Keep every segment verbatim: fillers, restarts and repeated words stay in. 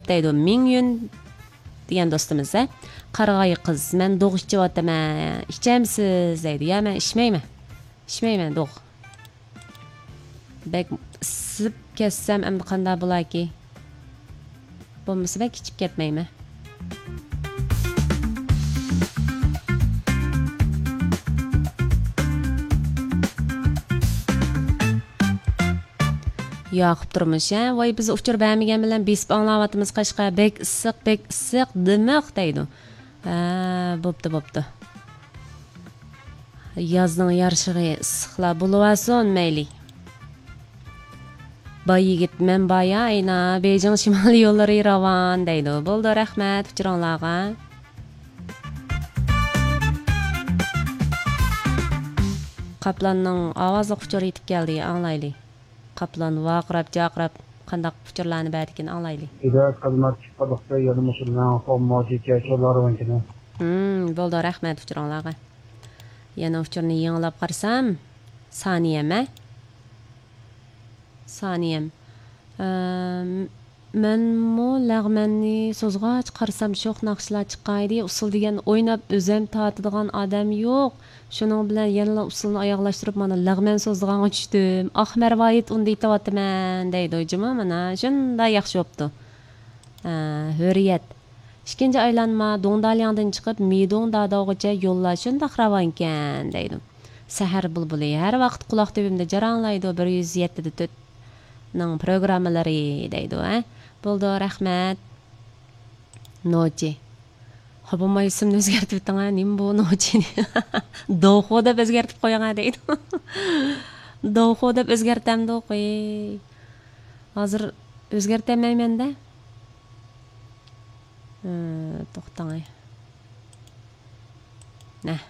deydi. Ming yun degan do'stimiz. Qarag'ay qiz, men dog' ichyapman. Ichamsiz deydi. Ya men ichmayman. Ichmayman dog'. Bek isib kessam endi qanday bo'laki? Bo'lmasa bek ichib ketmayman. Yoqib turmush, ha? Voy biz uchur bermagan bilan besib anglayapmiz qashqa. Bek issiq, bek issiq dimiq deydi. Ha, bo'pti, bo'pti. Yozning yarshig'i issiqlar bo'lwasin mayli. Bay yigit men baya ayna Beijing shimoliy yo'llari ravon deydi. Bo'ldi, rahmat uchiringlarga. Qaplanning ovozi uchur yetib keldi, anglayli. Qaplan vaqirab, jaqirab qandaq uchurlarni berdikin anglayli. Idorat xizmat chiqadiqda yana shundan xommojiga cho'larvankina. Hmm, bo'ldi, rahmat uchiringlarga. Yana uchurni yanglab qarsam, soniyam-a? Soniyam. Men mo lag'manni so'zg'ach qarsam sho'x naqshlar chiqqaydi. Usul degan o'ynab o'zim tatadigan odam yo'q. Shuning bilan yana usulni oyoqlashtirib mana lag'man so'zdiganga tushdim. Ah marvoyit unda aytayapman deydi o'jima mana shunday yaxshi bo'pti. Hurriyat. Ikkinchi aylanma Dongdalyangdan chiqib Midong dadog'icha yo'llar shunday ravonkan deydi. Sahar bulbuli har vaqt quloq tubimda jaranglaydi bir yuz yetti da to'rt ning programmalari deydi, ha? Bo'ldi, rahmat. Nochi. Xo'pmi ismni o'zgartib o'tding, nim bu Nochi? Do'xo deb o'zgartib qo'ying deydi. Do'xo deb o'zgartam do'qi. Hozir o'zgartamayman-da. To'xtang. Nah.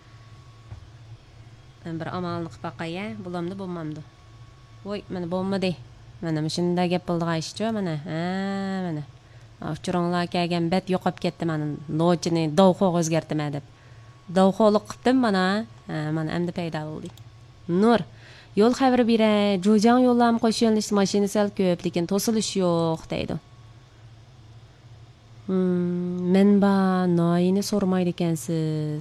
Men bir amalni qilib baqay-a, bo'lamdi, bo'lmamdi. Voy, mana bo'lmadi. Mana shunday gap bo'ldi g'ayishchi, mana. Ha, mana. Uchiringlar kelgan bet yo'qolib ketdi meni. Nochini Do'xoga o'zgartiraman deb. Do'xolik qildim mana. Ha, mana endi paydo bo'ldi. Nur, yo'l xabar beray. Jo'jang yo'llarni qo'shilnish mashina sal ko'p, lekin to'silish yo'q deydi. Hmm, men ba noyini so'ramaydi ekansiz.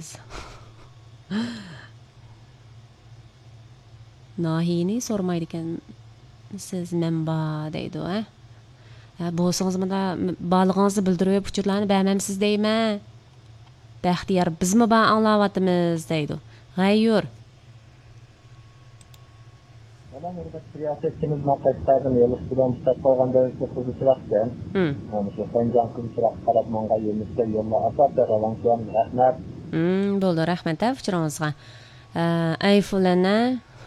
Nohini so'ramaydi ekan siz menba deydi, ha? Ha, bo'lsangiz mana balg'ingizni bildirib uchurlarni bermamsiz deyman. Baxtiyor bizmi ba anglayapmiz deydi. G'ayur. Mana burada siyosetchimiz maqsaddan yo'lish bilan istab qo'yganda qiziqchilarkan. Hmm. Mana shu Sanjang qizchilar qarab menga yo'lishga yo'llar asab ravonkan rahmat. Hmm, bo'ldi, rahmat uchuringizga. Ay fulana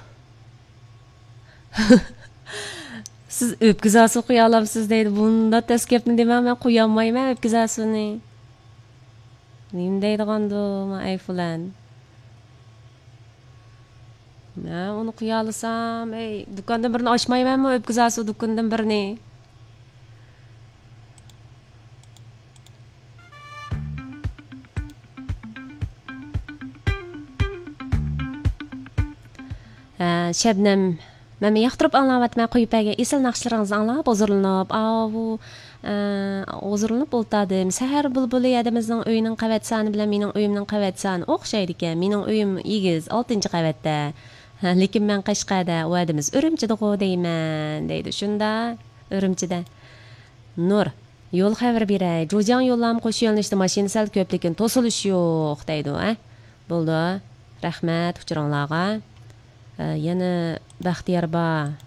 siz o'pkizasi qo'ya olamsiz deydi. Bunda taskepni deman men qo'ya olmayman o'pkizasini. Nim deydiganda ay fulan. Men uni qo'ya olsam, ey, do'kondan birini ochmaymanmi o'pkizasi do'kondan birini? Ha, Shabnam men yoqtirib anglayapman qo'yibga esil naqshlaringizni anglab hozirlanib, avu hozirlanib o'ltadim. Sahar bulbuli adamizning uyining qavat soni bilan mening uyimning qavat soni o'xshaydi ekan. Mening uyim egiz oltinchi qavatda. Lekin men Qashqada, u adamiz Urumchida deyman deydi. Shunda Urumchida. Nur, yo'l xabar beray. Jo'jang yo'llarni qo'shib yo'lnishda mashina sal ko'p, lekin to'silish yo'q deydi, ha? Bo'ldi. Rahmat uchiringlarga. Yana Baxtiyor ba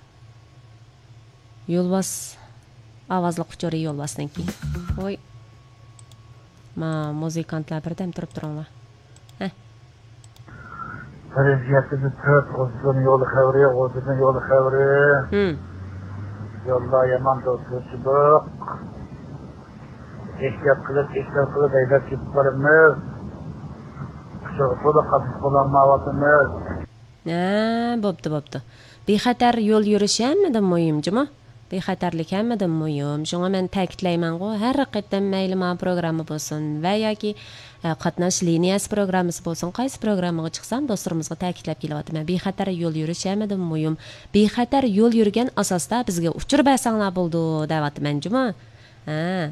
yo'lbos ovozli uchori yo'lbosniki. Voy. Ma muzikantlar birdan turib turinglar. Ha. Prezidentimiz to'rt o'zini yo'l xavri, o'zini yo'l xavri. Hmm. Yo'llar yomon do'stlik yo'q. Ehtiyot qilib, ehtiyot qilib haydab ketib boramiz. Shu to'la qattiq qo'llanmayapmiz. Ha, bo'pti, bo'pti. Bexatar yo'l yurish hammada muhimmi? Bexatarlik hammada muhim. Shunga men ta'kidlayman-ku, har qatdan mayli ma programma bo'lsin va yoki qatnash liniyasi programmasi bo'lsin, qaysi programmaga chiqsam do'stlarimizga ta'kidlab kelyapman. Bexatar yo'l yurish hammada muhim. Bexatar yo'l yurgan asosda bizga uchur bersanglar bo'ldi, deyapman-juma. Ha.